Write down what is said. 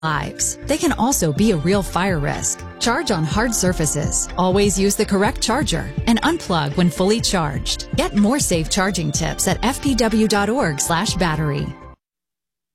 lives. They can also be a real fire risk. Charge on hard surfaces. Always use the correct charger and unplug when fully charged. Get more safe charging tips at fpw.org/battery.